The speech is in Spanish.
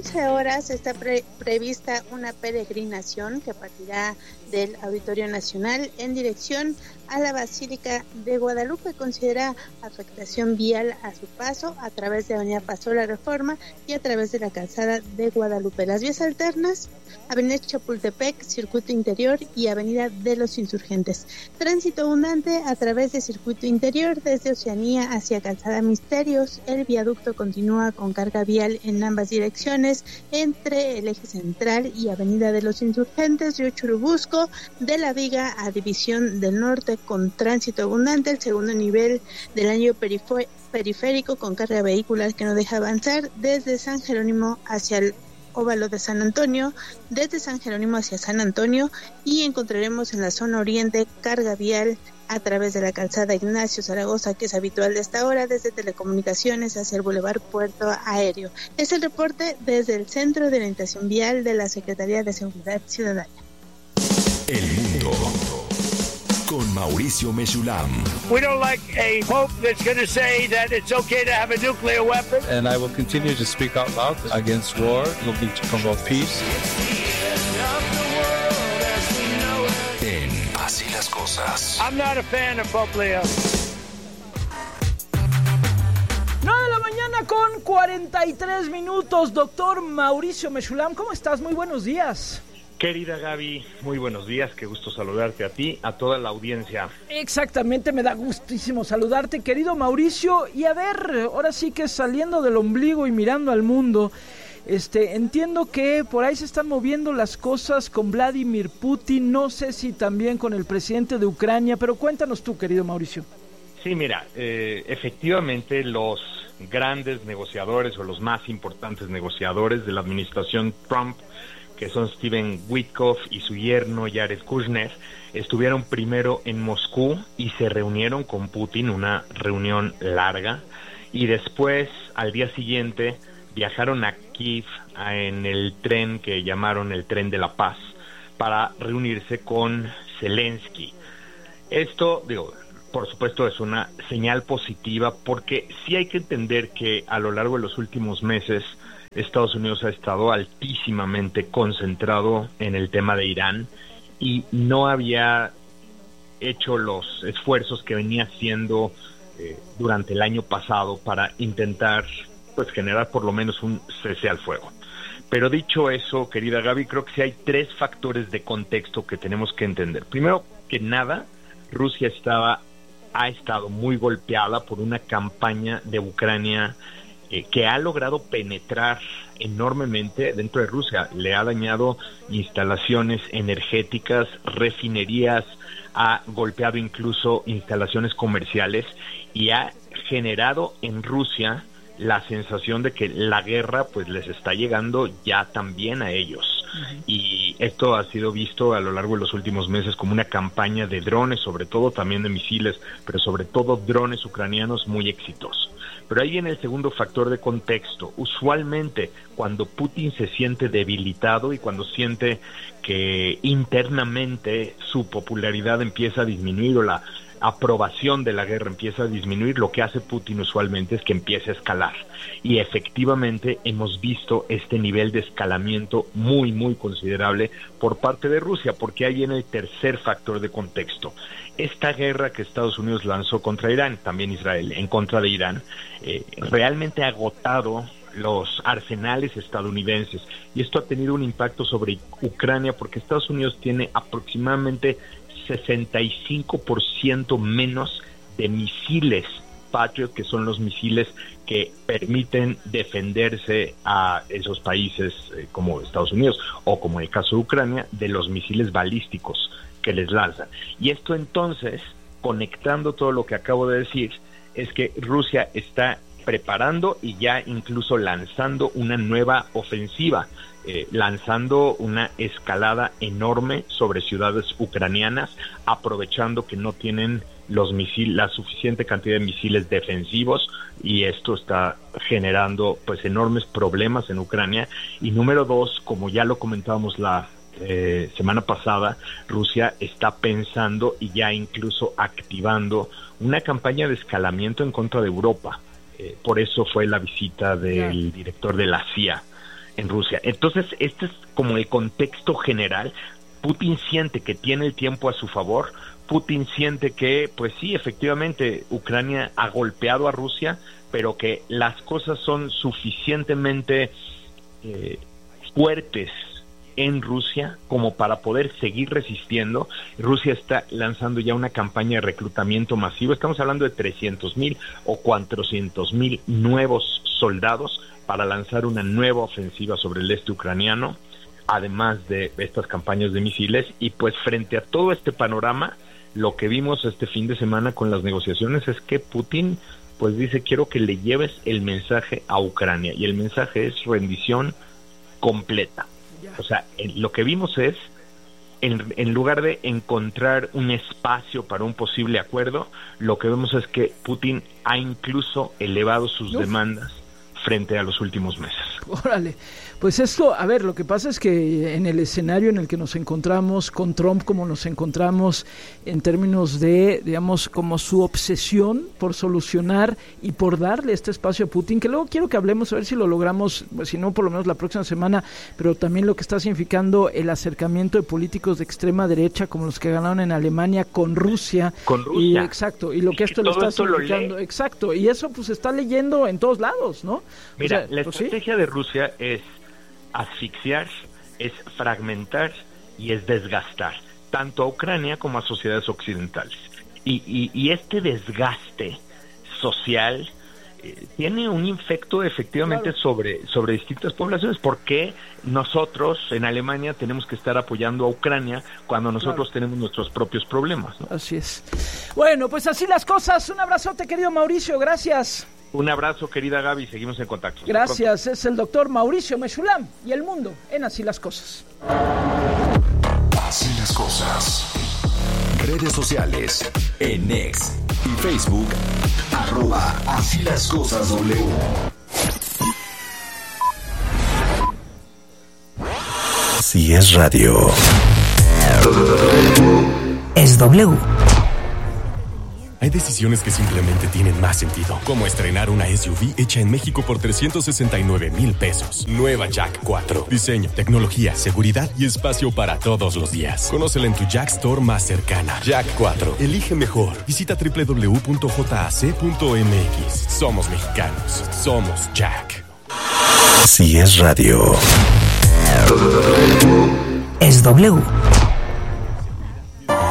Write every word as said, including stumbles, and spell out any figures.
once horas está pre- prevista una peregrinación que partirá del Auditorio Nacional en dirección a la Basílica de Guadalupe. Considera afectación vial a su paso a través de Avenida Paseo La Reforma y a través de la calzada de Guadalupe. Las vías alternas: Avenida Chapultepec, Circuito Interior y Avenida de los Insurgentes. Tránsito abundante a través de Circuito Interior desde Oceanía hacia Calzada Misterios. El viaducto continúa con carga vial en ambas direcciones entre el eje central y Avenida de los Insurgentes. Río Churubusco, de La Viga a División del Norte con tránsito abundante. El segundo nivel del anillo perifo- periférico con carga vehicular que no deja avanzar desde San Jerónimo hacia el Óvalo de San Antonio, desde San Jerónimo hacia San Antonio, y encontraremos en la zona oriente carga vial a través de la calzada Ignacio Zaragoza, que es habitual de esta hora, desde Telecomunicaciones hacia el Boulevard Puerto Aéreo. Es el reporte desde el Centro de Orientación Vial de la Secretaría de Seguridad Ciudadana. El mundo con Mauricio Meshulam. We don't like a pope that's going to say that it's okay to have a nuclear weapon. And I will continue to speak out loud against war, looking to promote peace. En Así las Cosas. I'm not a fan of Pope Leo. nueve de la mañana con cuarenta y tres minutos. Doctor Mauricio Meshulam, ¿cómo estás? Muy buenos días. Querida Gaby, muy buenos días, qué gusto saludarte a ti, a toda la audiencia. Exactamente, me da gustísimo saludarte, querido Mauricio. Y a ver, ahora sí que saliendo del ombligo y mirando al mundo, este, entiendo que por ahí se están moviendo las cosas con Vladimir Putin, no sé si también con el presidente de Ucrania, pero cuéntanos tú, querido Mauricio. Sí, mira, eh, efectivamente los grandes negociadores o los más importantes negociadores de la administración Trump, que son Steven Witkoff y su yerno Jared Kushner, estuvieron primero en Moscú y se reunieron con Putin, una reunión larga, y después, al día siguiente, viajaron a Kiev en el tren que llamaron el Tren de la Paz para reunirse con Zelensky. Esto, digo, por supuesto es una señal positiva, porque sí hay que entender que a lo largo de los últimos meses Estados Unidos ha estado altísimamente concentrado en el tema de Irán y no había hecho los esfuerzos que venía haciendo eh, durante el año pasado para intentar pues generar por lo menos un cese al fuego. Pero dicho eso, querida Gaby, creo que sí hay tres factores de contexto que tenemos que entender. Primero que nada, Rusia estaba ha estado muy golpeada por una campaña de Ucrania eh, que ha logrado penetrar enormemente dentro de Rusia. Le ha dañado instalaciones energéticas, refinerías, ha golpeado incluso instalaciones comerciales y ha generado en Rusia la sensación de que la guerra pues les está llegando ya también a ellos. Uh-huh. Y esto ha sido visto a lo largo de los últimos meses como una campaña de drones, sobre todo también de misiles, pero sobre todo drones ucranianos muy exitosos. Pero ahí viene el segundo factor de contexto. Usualmente cuando Putin se siente debilitado y cuando siente que internamente su popularidad empieza a disminuir o la aprobación de la guerra empieza a disminuir, lo que hace Putin usualmente es que empiece a escalar. Y efectivamente hemos visto este nivel de escalamiento muy, muy considerable por parte de Rusia, porque ahí viene el tercer factor de contexto. Esta guerra que Estados Unidos lanzó contra Irán, también Israel, en contra de Irán, eh, realmente ha agotado los arsenales estadounidenses, y esto ha tenido un impacto sobre Ucrania porque Estados Unidos tiene aproximadamente sesenta y cinco por ciento menos de misiles Patriot, que son los misiles que permiten defenderse a esos países eh, como Estados Unidos o como en el caso de Ucrania, de los misiles balísticos que les lanzan. Y esto entonces, conectando todo lo que acabo de decir, es que Rusia está preparando y ya incluso lanzando una nueva ofensiva, eh, lanzando una escalada enorme sobre ciudades ucranianas, aprovechando que no tienen los misiles, la suficiente cantidad de misiles defensivos, y esto está generando pues enormes problemas en Ucrania. Y número dos, como ya lo comentábamos la eh, semana pasada, Rusia está pensando y ya incluso activando una campaña de escalamiento en contra de Europa. Eh, por eso fue la visita del director de la C I A. en Rusia. Entonces, este es como el contexto general. Putin siente que tiene el tiempo a su favor. Putin siente que, pues sí, efectivamente, Ucrania ha golpeado a Rusia, pero que las cosas son suficientemente eh, fuertes en Rusia como para poder seguir resistiendo. Rusia está lanzando ya una campaña de reclutamiento masivo. Estamos hablando de trescientos mil o cuatrocientos mil nuevos soldados para lanzar una nueva ofensiva sobre el este ucraniano, además de estas campañas de misiles. Y pues frente a todo este panorama, lo que vimos este fin de semana con las negociaciones es que Putin pues dice: quiero que le lleves el mensaje a Ucrania, y el mensaje es rendición completa. O sea, en, lo que vimos es, en, en lugar de encontrar un espacio para un posible acuerdo, lo que vemos es que Putin ha incluso elevado sus Uf. demandas frente a los últimos meses. Órale, pues esto, a ver, lo que pasa es que en el escenario en el que nos encontramos, con Trump como nos encontramos, en términos de, digamos, como su obsesión por solucionar y por darle este espacio a Putin, que luego quiero que hablemos, a ver si lo logramos, pues, si no por lo menos la próxima semana, pero también lo que está significando el acercamiento de políticos de extrema derecha, como los que ganaron en Alemania con Rusia. Con Rusia. Y, exacto, y lo que esto le está significando, exacto, y eso pues se está leyendo en todos lados, ¿no? Mira, o sea, la pues, estrategia ¿sí? de Rusia es asfixiar, es fragmentar y es desgastar, tanto a Ucrania como a sociedades occidentales. Y, y, y este desgaste social eh, tiene un efecto efectivamente claro. sobre, sobre distintas poblaciones. ¿Por qué nosotros en Alemania tenemos que estar apoyando a Ucrania cuando nosotros claro. tenemos nuestros propios problemas, ¿no? Así es. Bueno, pues así las cosas. Un abrazote, querido Mauricio, gracias. Un abrazo, querida Gaby, seguimos en contacto. Gracias, es el doctor Mauricio Meshulam y El Mundo en Así las Cosas. Así las Cosas. Redes sociales, en X y Facebook, arroba Así las Cosas W. Si es radio, es W. Hay decisiones que simplemente tienen más sentido, como estrenar una S U V hecha en México por trescientos sesenta y nueve mil pesos. Nueva Jack cuatro. Diseño, tecnología, seguridad y espacio para todos los días. Conócela en tu Jack Store más cercana. Jack cuatro. Elige mejor. Visita doble u doble u doble u punto j a c punto m x. Somos mexicanos. Somos Jack. Si es radio, es W.